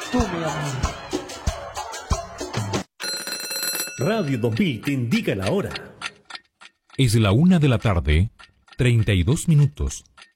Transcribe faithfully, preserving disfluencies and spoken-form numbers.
Tú me amas. Radio dos mil te indica la hora. Es la una de la tarde, treinta y dos minutos.